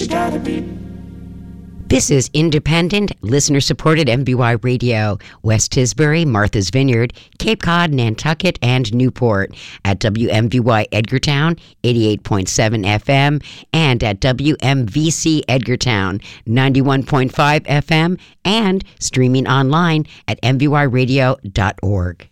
you gotta be. This is independent, listener-supported MVY Radio, West Tisbury, Martha's Vineyard, Cape Cod, Nantucket, and Newport at WMVY Edgartown, 88.7 FM, and at WMVC Edgartown, 91.5 FM, and streaming online at mvyradio.org.